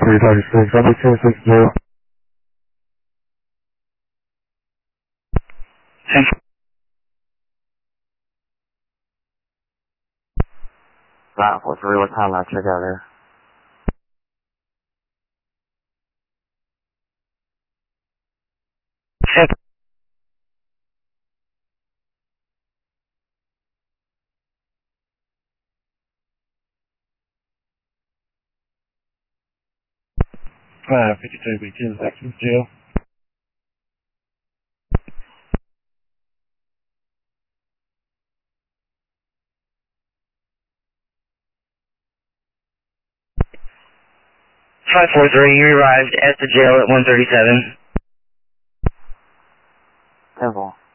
336, number 260. 543, what time I check out there? 52 B10, Texas Jail. 543, you arrived at the jail at 137. 10-4.